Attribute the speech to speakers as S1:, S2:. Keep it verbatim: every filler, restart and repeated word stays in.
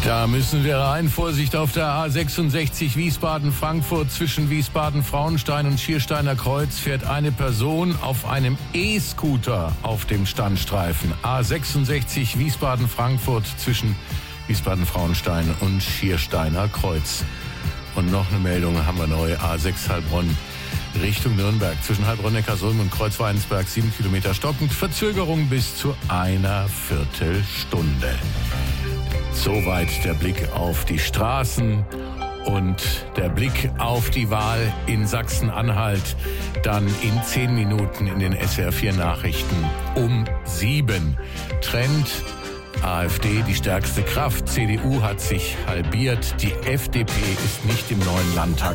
S1: Da müssen wir rein. Vorsicht auf der A sechsundsechzig Wiesbaden-Frankfurt. Zwischen Wiesbaden-Frauenstein und Schiersteiner Kreuz fährt eine Person auf einem E-Scooter auf dem Standstreifen. A sechsundsechzig Wiesbaden-Frankfurt zwischen Wiesbaden-Frauenstein und Schiersteiner Kreuz. Und noch eine Meldung haben wir neu. A sechs Heilbronn Richtung Nürnberg. Zwischen Heilbronn-Neckarsulm und Kreuzweinsberg sieben Kilometer stockend. Verzögerung bis zu einer Viertelstunde. Soweit der Blick auf die Straßen und der Blick auf die Wahl in Sachsen-Anhalt. Dann in zehn Minuten in den S W R vier Nachrichten um sieben. Trend AfD die stärkste Kraft. C D U hat sich halbiert. Die F D P ist nicht im neuen Landtag